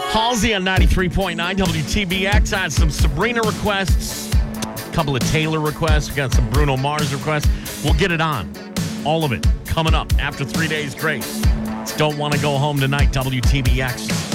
Halsey on 93.9 WTBX. I had some Sabrina requests, a couple of Taylor requests. We got some Bruno Mars requests. We'll get it on. All of it coming up after 3 days grace. It's Don't Want to Go Home Tonight, WTBX.